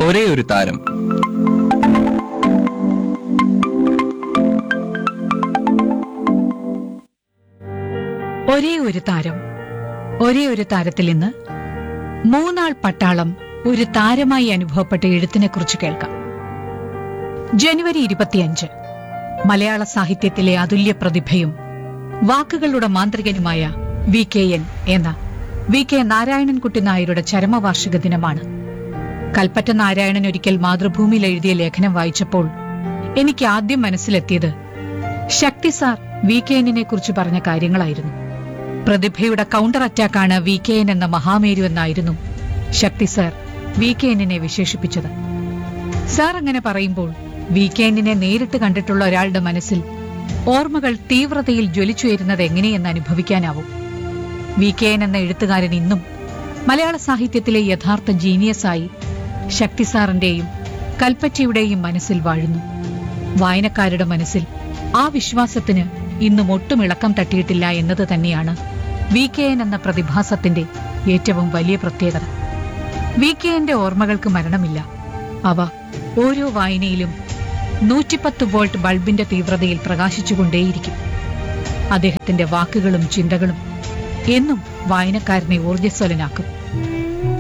ഒരേ ഒരു താരം. ഒരേ ഒരു താരം. ഒരേ ഒരു താരത്തിൽ ഇന്ന് മൂന്നാൾ പട്ടാളം ഒരു താരമായി അനുഭവപ്പെട്ട എഴുത്തിനെക്കുറിച്ച് കേൾക്കാം. ജനുവരി 25 മലയാള സാഹിത്യത്തിലെ അതുല്യ പ്രതിഭയും വാക്കുകളുടെ മാന്ത്രികനുമായ VKN എന്ന VK നാരായണൻകുട്ടി നായരുടെ ചരമവാർഷിക ദിനമാണ്. കൽപ്പറ്റ നാരായണൻ ഒരിക്കൽ മാതൃഭൂമിയിൽ എഴുതിയ ലേഖനം വായിച്ചപ്പോൾ എനിക്ക് ആദ്യം മനസ്സിലെത്തിയത് ശക്തി സാർ VKNനെ കുറിച്ച് പറഞ്ഞ കാര്യങ്ങളായിരുന്നു. പ്രതിഭയുടെ കൗണ്ടർ അറ്റാക്കാണ് VKN എന്ന മഹാമേരു എന്നായിരുന്നു ശക്തി സാർ VKNനെ വിശേഷിപ്പിച്ചത്. സാർ അങ്ങനെ പറയുമ്പോൾ VKNനെ നേരിട്ട് കണ്ടിട്ടുള്ള ഒരാളുടെ മനസ്സിൽ ഓർമ്മകൾ തീവ്രതയിൽ ജ്വലിച്ചുയരുന്നത് എങ്ങനെയെന്ന് അനുഭവിക്കാനാവും. VKN എന്ന എഴുത്തുകാരൻ ഇന്നും മലയാള സാഹിത്യത്തിലെ യഥാർത്ഥ ജീനിയസായി ശക്തി സാറിന്റെയും കൽപ്പറ്റയുടെയും മനസ്സിൽ വാഴുന്നു. വായനക്കാരുടെ മനസ്സിൽ ആ വിശ്വാസത്തിന് ഇന്നും ഒട്ടും ഇളക്കം തട്ടിയിട്ടില്ല എന്നത് തന്നെയാണ് VKN എന്ന പ്രതിഭാസത്തിന്റെ ഏറ്റവും വലിയ പ്രത്യേകത. VKNന്റെ ഓർമ്മകൾക്ക് മരണമില്ല. അവ ഓരോ വായനയിലും 110 വോൾട്ട് ബൾബിന്റെ തീവ്രതയിൽ പ്രകാശിച്ചുകൊണ്ടേയിരിക്കും. അദ്ദേഹത്തിന്റെ വാക്കുകളും ചിന്തകളും എന്നും വായനക്കാരനെ ഊർജ്ജസ്വലനാക്കും.